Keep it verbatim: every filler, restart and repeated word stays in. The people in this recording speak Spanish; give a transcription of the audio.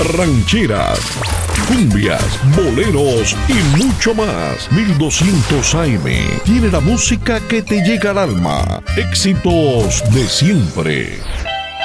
rancheras, cumbias, boleros y mucho más. mil doscientos A M tiene la música que te llega al alma. Éxitos de siempre.